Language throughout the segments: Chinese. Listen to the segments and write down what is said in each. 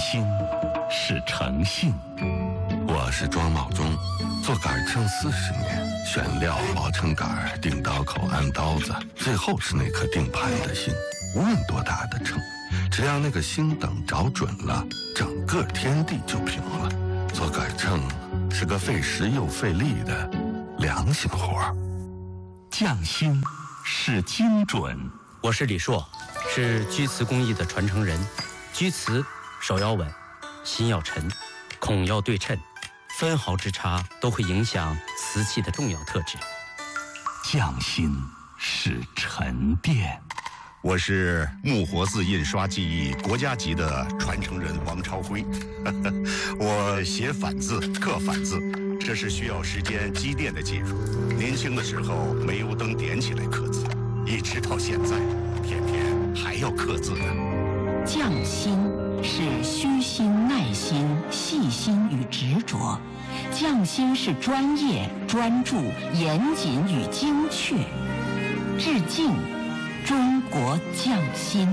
心是诚信。 我是庄茂忠，做杆秤40年，选料、熬成杆、定刀口、安刀子，最后是那颗定盘的心。无论多大的秤，只要那个星等找准了，整个天地就平了。做杆秤是个费时又费力的良心活儿。 匠心是精准。 我是李硕，是居瓷工艺的传承人。居瓷手要稳，心要沉，孔要对称，分毫之差都会影响瓷器的重要特质。 匠心是沉淀。 我是木活字印刷技艺国家级的传承人王超辉，我写反字、刻反字，这是需要时间积淀的技术。年轻的时候煤油灯点起来刻字，一直到现在，天天还要刻字呢。 匠心是虚心、耐心、细心与执着，匠心是专业、专注、严谨与精确。致敬中国匠心。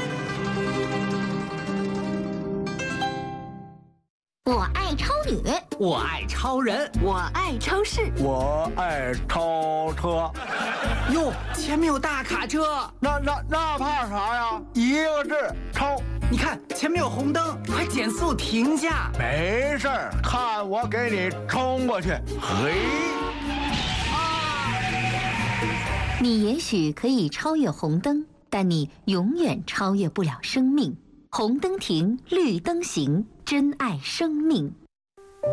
我爱超女， 我爱超人， 我爱超市， 我爱超车。 哟，前面有大卡车， 那怕啥呀？一个字，超。 你看前面有红灯，快减速停下。 没事儿，看我给你冲过去。嘿。 你也许可以超越红灯，但你永远超越不了生命。红灯停，绿灯行，珍爱生命。